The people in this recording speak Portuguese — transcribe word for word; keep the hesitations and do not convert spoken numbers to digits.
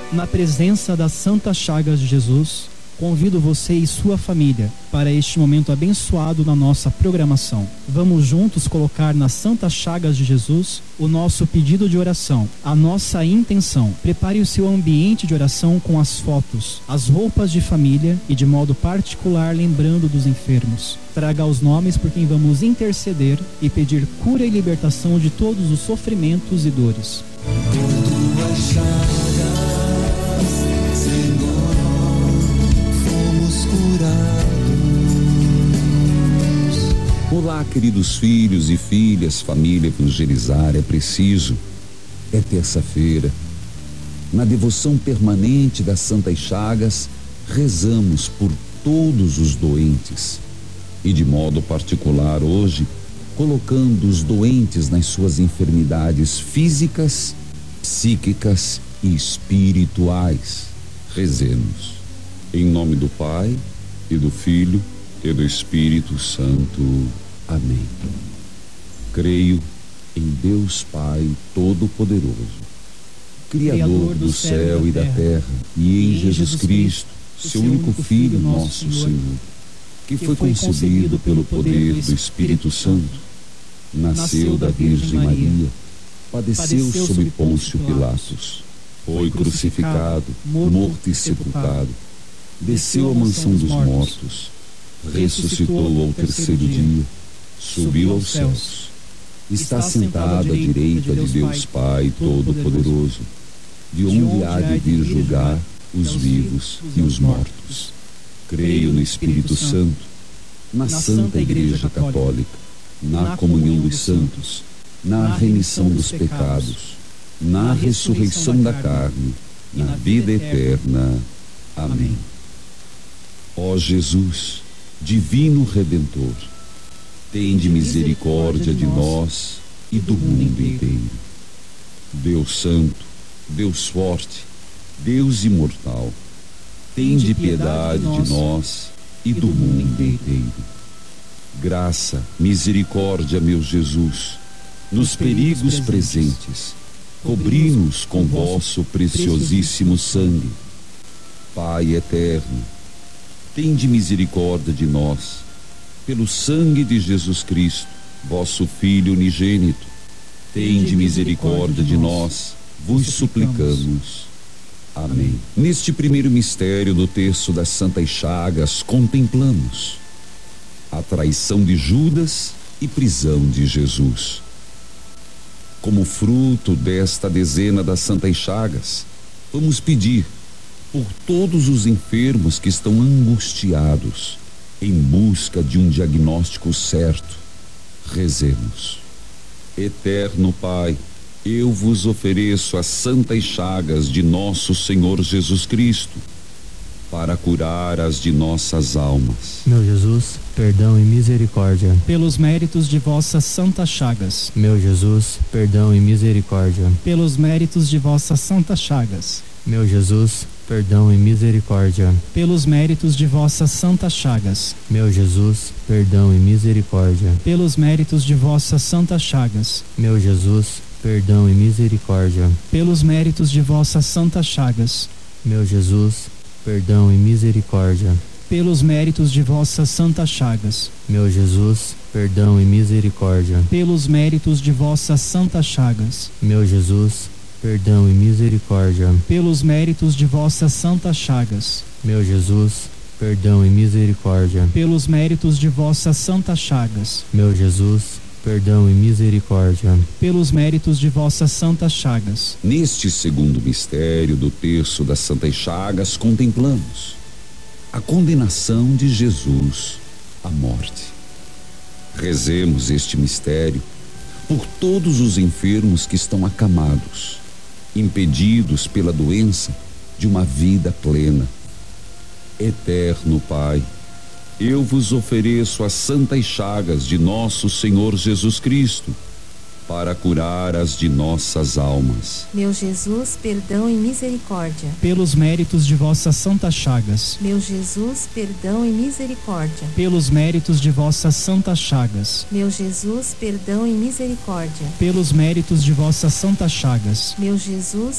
Na presença das santas chagas de Jesus, convido você e sua família para este momento abençoado na nossa programação. Vamos juntos colocar nas santas chagas de Jesus o nosso pedido de oração, a nossa intenção. Prepare o seu ambiente de oração com as fotos, as roupas de família e de modo particular lembrando dos enfermos. Traga os nomes por quem vamos interceder e pedir cura e libertação de todos os sofrimentos e dores. Com tuas chagas, Senhor, fomos curados. Olá, queridos filhos e filhas, família Evangelizar é Preciso. É terça-feira. Na devoção permanente das Santas Chagas, rezamos por todos os doentes. E de modo particular hoje, colocando os doentes nas suas enfermidades físicas, psíquicas e espirituais. Rezemos. Em nome do Pai, e do Filho, e do Espírito Santo. Amém. Creio em Deus Pai Todo-Poderoso, Criador do céu e da terra, e em Jesus Cristo, seu único Filho, nosso Senhor, que foi concebido pelo poder do Espírito Santo, nasceu da Virgem Maria, padeceu sob Pôncio Pilatos, foi crucificado, morto e sepultado, desceu à mansão dos mortos, ressuscitou ao terceiro dia, subiu aos céus, está sentado à direita de Deus Pai Todo-Poderoso, de onde há de vir julgar os vivos e os mortos. Creio no Espírito Santo, na Santa Igreja Católica, na comunhão dos santos, na remissão dos pecados, na ressurreição da carne, na vida eterna. Amém. Ó Jesus, Divino Redentor, tende misericórdia de nós e do mundo inteiro. Deus Santo, Deus Forte, Deus Imortal, tende piedade de nós e do mundo inteiro. Graça, misericórdia, meu Jesus, nos perigos presentes, cobri-nos com vosso preciosíssimo sangue. Pai eterno, tende misericórdia de nós, pelo sangue de Jesus Cristo, vosso Filho unigênito. Tende misericórdia de nós, vos suplicamos. Amém. Neste primeiro mistério do terço das Santas Chagas, contemplamos a traição de Judas e prisão de Jesus. Como fruto desta dezena das Santas Chagas, vamos pedir por todos os enfermos que estão angustiados, em busca de um diagnóstico certo. Rezemos. Eterno Pai, eu vos ofereço as santas chagas de nosso Senhor Jesus Cristo, para curar as de nossas almas. Meu Jesus, perdão e misericórdia. Pelos méritos de vossas santas chagas. Meu Jesus, perdão e misericórdia. Pelos méritos de vossas santas chagas. Meu Jesus, perdão e misericórdia. Pelos méritos de vossas santas chagas. Meu Jesus, perdão e misericórdia. Pelos méritos de vossas santas chagas. Meu Jesus, perdão e misericórdia. Pelos méritos de vossas santas chagas. Meu Jesus, perdão e misericórdia. Pelos méritos de vossas santas chagas. Meu Jesus, perdão e misericórdia. Pelos méritos de vossas santas chagas. Meu Jesus, perdão e misericórdia. Pelos méritos de vossas santas chagas. Meu Jesus, perdão e misericórdia. Pelos méritos de vossas santas chagas. Meu Jesus, perdão e misericórdia. Pelos méritos de vossas santas chagas. Neste segundo mistério do terço das Santas Chagas, contemplamos a condenação de Jesus à morte. Rezemos este mistério por todos os enfermos que estão acamados, impedidos pela doença de uma vida plena. Eterno Pai, eu vos ofereço as santas chagas de nosso Senhor Jesus Cristo, para curar as de nossas almas. Meu Jesus, perdão e misericórdia. Pelos méritos de vossas santas chagas. Meu Jesus, perdão e misericórdia. Pelos méritos de vossas santas chagas. Meu Jesus, perdão e misericórdia. Pelos méritos de vossas santas chagas. Meu Jesus,